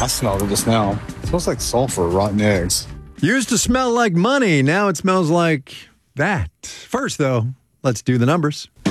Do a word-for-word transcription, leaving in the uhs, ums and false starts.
I smelled it just now. It smells like sulfur, rotten eggs. Used to smell like money. Now it smells like that. First, though, let's do the numbers.